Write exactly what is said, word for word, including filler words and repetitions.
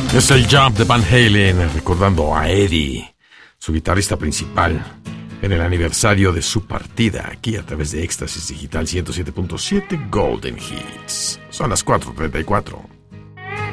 Es el Jump de Van Halen, recordando a Eddie, su guitarrista principal, en el aniversario de su partida, aquí a través de Éxtasis Digital ciento siete punto siete Golden Hits. Son las cuatro treinta y cuatro.